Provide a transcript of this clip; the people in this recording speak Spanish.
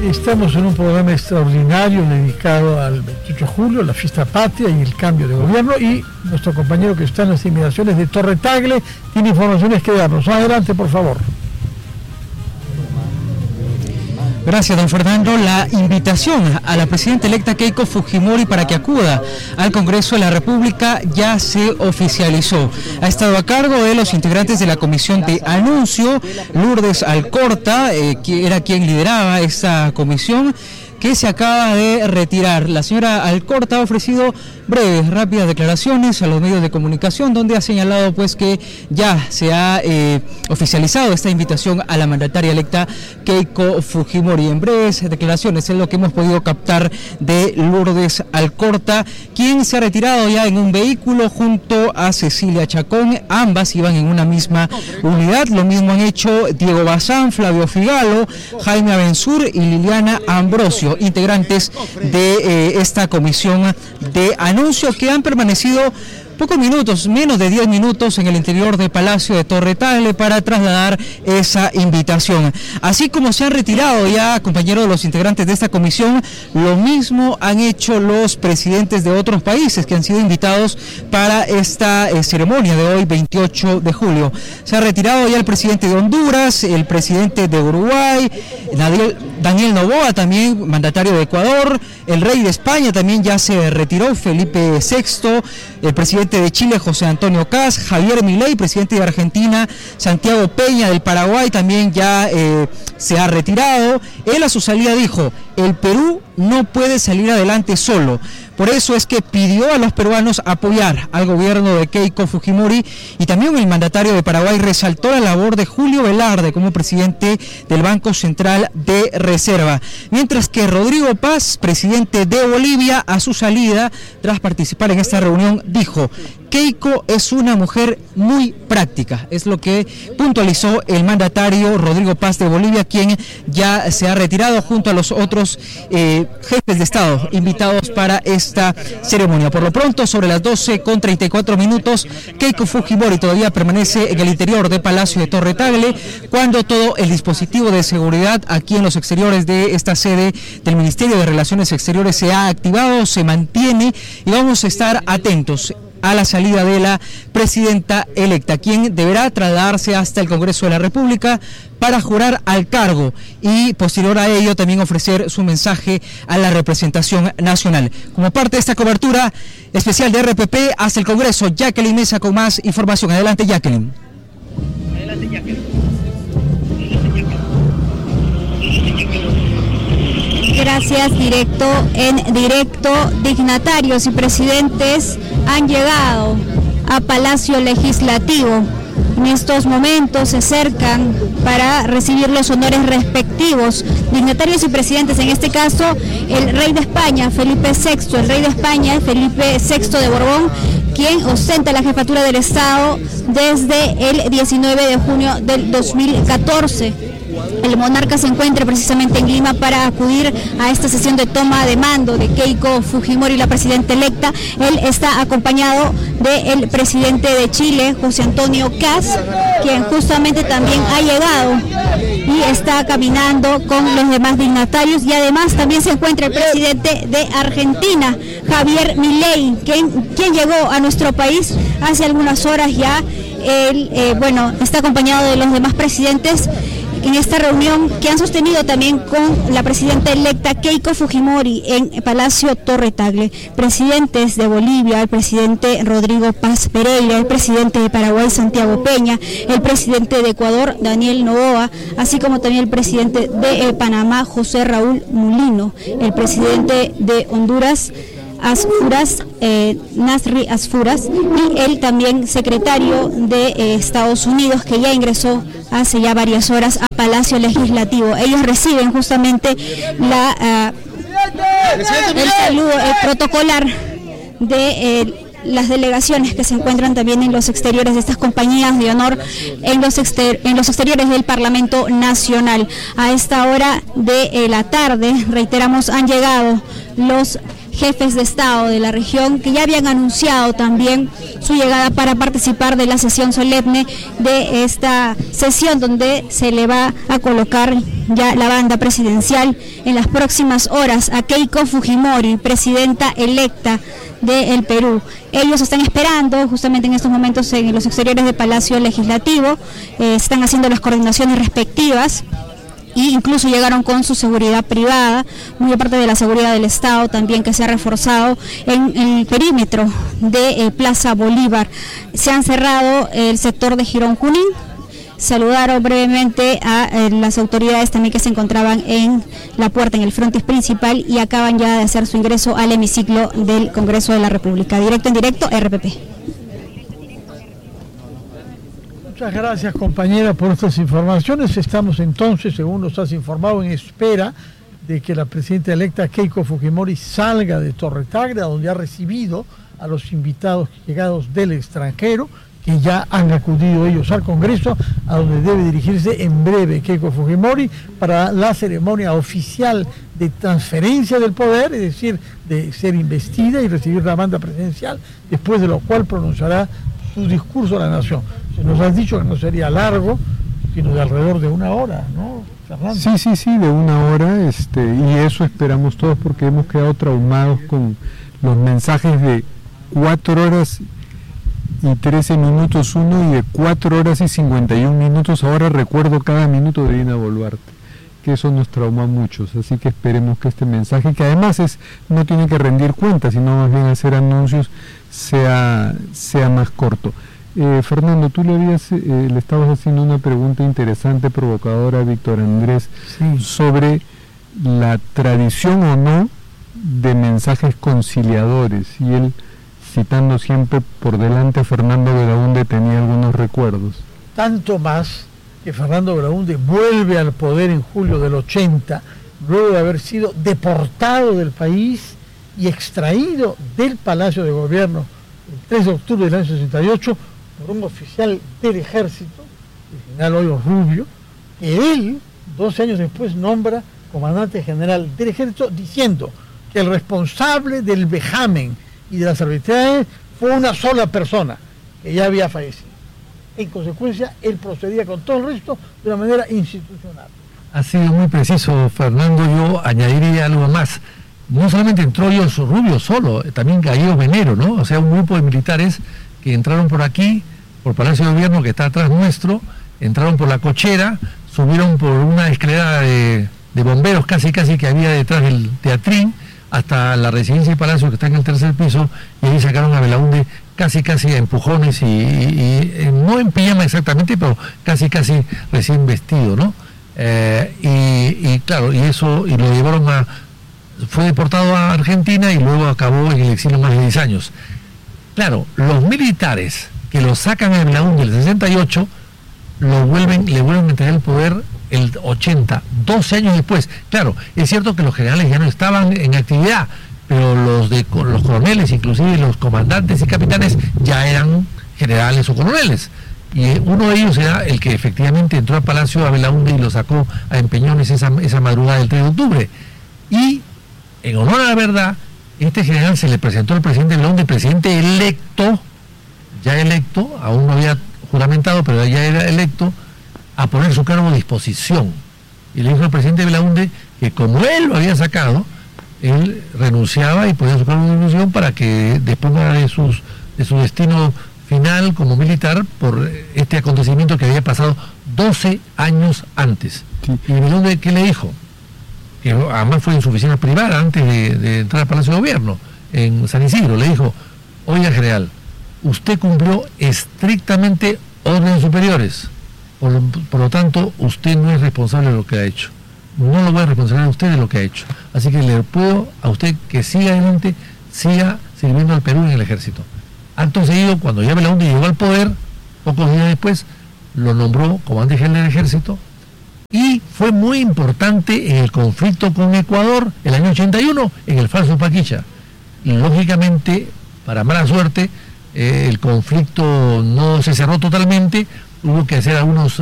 Estamos en un programa extraordinario dedicado al 28 de julio, la fiesta patria y el cambio de gobierno, y nuestro compañero que está en las inmediaciones de Torre Tagle tiene informaciones que darnos. Adelante, por favor. Gracias, don Fernando. La invitación a la presidenta electa Keiko Fujimori para que acuda al Congreso de la República ya se oficializó. Ha estado a cargo de los integrantes de la comisión de anuncio, Lourdes Alcorta, que era quien lideraba esta comisión, que se acaba de retirar. La señora Alcorta ha ofrecido breves, rápidas declaraciones a los medios de comunicación, donde ha señalado pues que ya se ha oficializado esta invitación a la mandataria electa Keiko Fujimori. En breves declaraciones es lo que hemos podido captar de Lourdes Alcorta, quien se ha retirado ya en un vehículo junto a Cecilia Chacón. Ambas iban en una misma unidad. Lo mismo han hecho Diego Bazán, Flavio Figalo, Jaime Abensur y Liliana Ambrosio, integrantes de esta comisión de anuncio, que han permanecido pocos minutos, menos de 10 minutos en el interior del Palacio de Torre Tagle para trasladar esa invitación. Así como se han retirado ya, compañeros, de los integrantes de esta comisión, lo mismo han hecho los presidentes de otros países que han sido invitados para esta ceremonia de hoy, 28 de julio. Se ha retirado ya el presidente de Honduras, el presidente de Uruguay, Daniel Noboa, también mandatario de Ecuador, el rey de España también ya se retiró, Felipe VI, el presidente de Chile, José Antonio Kast, Javier Milei, presidente de Argentina, Santiago Peña del Paraguay también ya se ha retirado. Él a su salida dijo: el Perú no puede salir adelante solo. Por eso es que pidió a los peruanos apoyar al gobierno de Keiko Fujimori, y también el mandatario de Paraguay resaltó la labor de Julio Velarde como presidente del Banco Central de Reserva. Mientras que Rodrigo Paz, presidente de Bolivia, a su salida, tras participar en esta reunión, dijo: Keiko es una mujer muy práctica. Es lo que puntualizó el mandatario Rodrigo Paz de Bolivia, quien ya se ha retirado junto a los otros jefes de Estado invitados para esta ceremonia. Por lo pronto, sobre las 12:34, Keiko Fujimori todavía permanece en el interior del Palacio de Torre Tagle, cuando todo el dispositivo de seguridad aquí en los exteriores de esta sede del Ministerio de Relaciones Exteriores se ha activado, se mantiene, y vamos a estar atentos a la salida de la presidenta electa, quien deberá trasladarse hasta el Congreso de la República para jurar al cargo y posterior a ello también ofrecer su mensaje a la representación nacional. Como parte de esta cobertura especial de RPP hasta el Congreso, Jacqueline Mesa con más información. Adelante, Jacqueline. Adelante, Jacqueline. Gracias. En directo, dignatarios y presidentes han llegado a Palacio Legislativo. En estos momentos se acercan para recibir los honores respectivos. Dignatarios y presidentes, en este caso el rey de España, Felipe VI, el rey de España, Felipe VI de Borbón, quien ostenta la jefatura del Estado desde el 19 de junio del 2014. El monarca se encuentra precisamente en Lima para acudir a esta sesión de toma de mando de Keiko Fujimori, la presidenta electa. Él está acompañado del presidente de Chile, José Antonio Kast, quien justamente también ha llegado y está caminando con los demás dignatarios, y además también se encuentra el presidente de Argentina, Javier Milei, quien llegó a nuestro país hace algunas horas ya. Él, está acompañado de los demás presidentes en esta reunión que han sostenido también con la presidenta electa Keiko Fujimori en Palacio Torre Tagle. Presidentes de Bolivia, el presidente Rodrigo Paz Pereira, el presidente de Paraguay, Santiago Peña, el presidente de Ecuador, Daniel Noboa, así como también el presidente de Panamá, José Raúl Mulino, el presidente de Honduras, Nasri Asfuras, y él también secretario de Estados Unidos, que ya ingresó hace ya varias horas a Palacio Legislativo. Ellos reciben justamente el saludo protocolar de las delegaciones que se encuentran también en los exteriores de estas compañías de honor en los exteriores del Parlamento Nacional. A esta hora de la tarde, reiteramos, han llegado los jefes de Estado de la región que ya habían anunciado también su llegada para participar de la sesión solemne de esta sesión, donde se le va a colocar ya la banda presidencial en las próximas horas a Keiko Fujimori, presidenta electa del Perú. Ellos están esperando justamente en estos momentos en los exteriores del Palacio Legislativo, están haciendo las coordinaciones respectivas e incluso llegaron con su seguridad privada, muy aparte de la seguridad del Estado también, que se ha reforzado en el perímetro de Plaza Bolívar. Se han cerrado el sector de Girón Junín. Saludaron brevemente a las autoridades también que se encontraban en la puerta, en el frontis principal, y acaban ya de hacer su ingreso al hemiciclo del Congreso de la República. Directo en directo, RPP. Muchas gracias, compañera, por estas informaciones. Estamos entonces, según nos has informado, en espera de que la presidenta electa Keiko Fujimori salga de Torre Tagle, donde ha recibido a los invitados llegados del extranjero, que ya han acudido ellos al Congreso, a donde debe dirigirse en breve Keiko Fujimori para la ceremonia oficial de transferencia del poder, es decir, de ser investida y recibir la banda presidencial, después de lo cual pronunciará su discurso a la nación. Se nos has dicho que no sería largo, sino de alrededor de 1 hora, ¿no, Fernando? Sí, de 1 hora, y eso esperamos todos, porque hemos quedado traumados con los mensajes de 4 horas y 13 minutos uno y de 4 horas y 51 minutos. Ahora recuerdo cada minuto de Dina Boluarte, que eso nos traumó a muchos, así que esperemos que este mensaje, que además no tiene que rendir cuentas, sino más bien hacer anuncios, sea más corto. Fernando, tú le estabas haciendo una pregunta interesante, provocadora a Víctor Andrés, sí, sobre la tradición o no de mensajes conciliadores, y él, citando siempre por delante a Fernando Belaúnde, tenía algunos recuerdos. Tanto más que Fernando Belaúnde vuelve al poder en julio del 80, luego de haber sido deportado del país y extraído del Palacio de Gobierno el 3 de octubre del año 68 por un oficial del ejército, el general Hoyo Rubio, que él, 12 años después, nombra comandante general del ejército, diciendo que el responsable del vejamen y de las arbitrariedades fue una sola persona, que ya había fallecido. En consecuencia, él procedía con todo el resto de una manera institucional. Ha sido muy preciso, Fernando. Yo añadiría algo más. No solamente entró Hoyo Rubio solo, también Gallego Venero, ¿no? O sea, un grupo de militares que entraron por aquí, por Palacio de Gobierno, que está atrás nuestro, entraron por la cochera, subieron por una escalera de bomberos casi que había detrás del teatrín, hasta la residencia y palacio que está en el 3er piso, y ahí sacaron a Belaúnde casi a empujones y no en pijama exactamente, pero casi recién vestido, ¿no? Y claro, y lo llevaron fue deportado a Argentina y luego acabó en el exilio más de 10 años. Claro, los militares que lo sacan a Belaúnde el 68, le vuelven a entregar el poder el 80, 12 años después. Claro, es cierto que los generales ya no estaban en actividad, pero los coroneles, inclusive los comandantes y capitanes, ya eran generales o coroneles. Y uno de ellos era el que efectivamente entró al Palacio a Belaúnde y lo sacó a empeñones esa madrugada del 3 de octubre. Y, en honor a la verdad, este general se le presentó al presidente Belaúnde, presidente electo, ya electo, aún no había juramentado, pero ya era electo, a poner su cargo a disposición. Y le dijo al presidente Belaúnde que como él lo había sacado, él renunciaba y ponía su cargo a disposición para que disponga de su destino final como militar por este acontecimiento que había pasado 12 años antes. Sí. Y Belaúnde, ¿qué le dijo? Que además fue en su oficina privada antes de entrar al Palacio de Gobierno, en San Isidro. Le dijo: oiga, general, usted cumplió estrictamente órdenes superiores. Por lo tanto, usted no es responsable de lo que ha hecho. No lo voy a responsabilizar a usted de lo que ha hecho. Así que le pido a usted que siga adelante, siga sirviendo al Perú en el ejército. Acto seguido, cuando ya Belaúnde llegó al poder, pocos días después, lo nombró comandante general del ejército, y fue muy importante en el conflicto con Ecuador, el año 81, en el falso Paquicha. Y lógicamente, para mala suerte, el conflicto no se cerró totalmente, hubo que hacer algunos